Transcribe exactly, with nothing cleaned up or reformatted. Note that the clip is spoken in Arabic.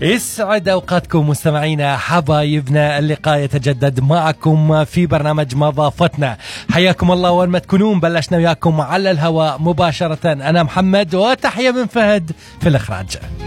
يسعد أوقاتكم مستمعينا حبايبنا، اللقاء يتجدد معكم في برنامج مضافتنا. حياكم الله وين ما تكونون، بلشنا وياكم على الهواء مباشرة. أنا محمد وتحية من فهد في الإخراج.